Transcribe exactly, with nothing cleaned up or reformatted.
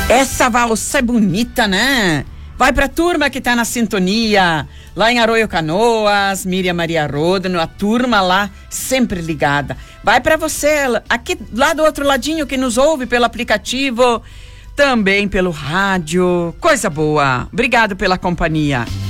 Essa valsa é bonita, né? Vai pra turma que tá na sintonia, lá em Arroio Canoas, Miriam Maria Rodano, a turma lá sempre ligada. Vai pra você, aqui lá do outro ladinho que nos ouve pelo aplicativo, também pelo rádio. Coisa boa. Obrigado pela companhia.